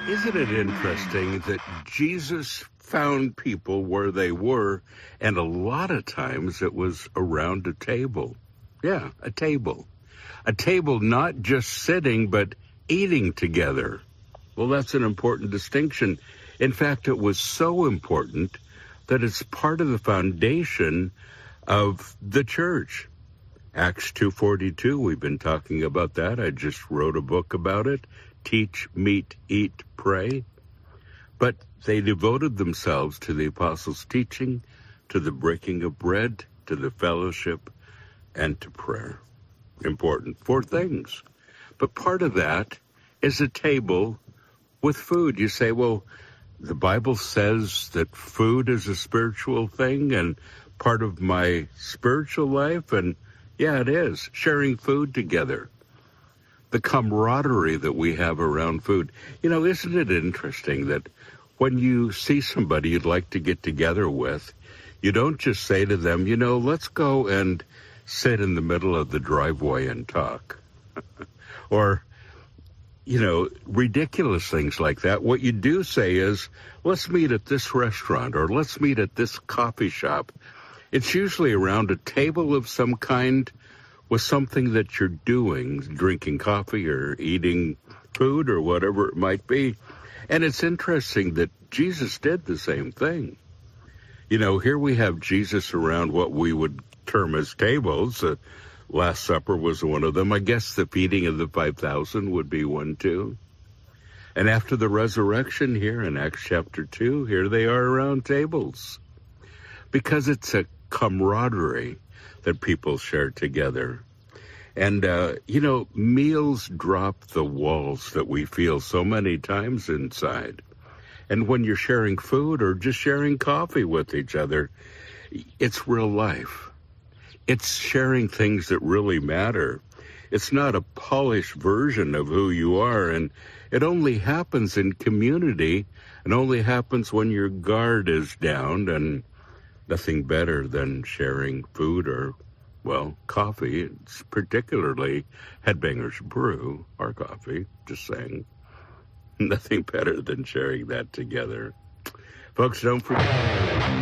Isn't it interesting that Jesus found people where they were, and a lot of times it was around a table? Yeah, a table. A table not just sitting, but eating together. Well, that's an important distinction. In fact, it was so important that it's part of the foundation of the church. Acts 2:42, we've been talking about that. I just wrote a book about it. Teach, meet, eat, pray. But they devoted themselves to the apostles' teaching, to the breaking of bread, to the fellowship, and to prayer. Important. 4 things. But part of that is a table with food. You say, well, the Bible says that food is a spiritual thing and part of my spiritual life. And yeah, it is. Sharing food together. The camaraderie that we have around food. You know, isn't it interesting that when you see somebody you'd like to get together with, you don't just say to them, you know, let's go and sit in the middle of the driveway and talk. Or, you know, ridiculous things like that. What you do say is, let's meet at this restaurant or let's meet at this coffee shop. It's usually around a table of some kind with something that you're doing, drinking coffee or eating food or whatever it might be. And it's interesting that Jesus did the same thing. You know, here we have Jesus around what we would term as tables. Last Supper was one of them. I guess the feeding of the 5,000 would be one too. And after the resurrection here in Acts chapter 2, here they are around tables. Because it's a camaraderie that people share together. And, you know, meals drop the walls that we feel so many times inside. And when you're sharing food or just sharing coffee with each other, it's real life. It's sharing things that really matter. It's not a polished version of who you are. And it only happens in community and only happens when your guard is down, and nothing better than sharing food or, well, coffee. It's particularly Headbangers Brew, our coffee, just saying. Nothing better than sharing that together. Folks, don't forget.